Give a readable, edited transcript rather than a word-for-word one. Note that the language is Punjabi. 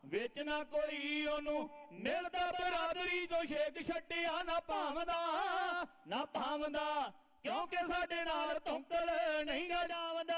ਵਿੱਚ ਨਾ ਕੋਈ ਉਹਨੂੰ ਮਿਲਦਾ ਬਰਾਦਰੀ ਤੋਂ ਛੇਕ ਛੱਡਿਆ ਨਾ ਭਾਵਦਾ ਕਿਉਂਕਿ ਸਾਡੇ ਨਾਲ ਧੌਂਕਲ ਨਹੀਂ ਗਾ ਜਾਵਦਾ।